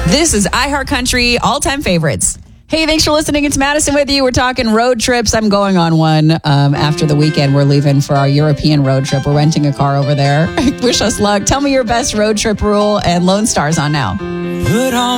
This is iHeartCountry All-Time Favorites. Hey, thanks for listening. It's Madison with you. We're talking road trips. I'm going on one after the weekend. We're leaving for our European road trip. We're renting a car over there. Wish us luck. Tell me your best road trip rule, and Lone Star's on now. Put on